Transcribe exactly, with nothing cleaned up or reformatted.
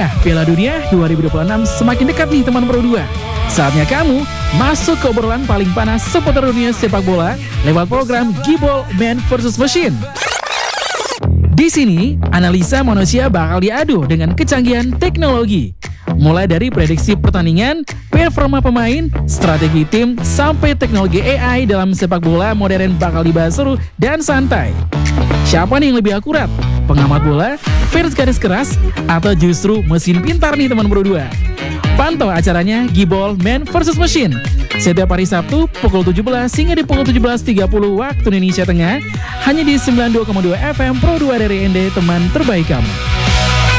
Piala Dunia dua ribu dua puluh enam semakin dekat nih teman Pro dua. Saatnya kamu masuk ke obrolan paling panas seputar dunia sepak bola lewat program Gibol Man versus Machine. Di sini, analisa manusia bakal diadu dengan kecanggihan teknologi. Mulai dari prediksi pertandingan, performa pemain, strategi tim, sampai teknologi A I dalam sepak bola modern bakal dibahas seru dan santai. Siapa nih yang lebih akurat? Pengamat bola, fans garis keras, atau justru mesin pintar nih teman Pro dua? Pantau acaranya Gibol Man versus Machine setiap hari Sabtu pukul tujuh belas hingga di pukul tujuh belas tiga puluh waktu Indonesia Tengah hanya di sembilan puluh dua koma dua F M Pro dua dari N D, teman terbaik kamu.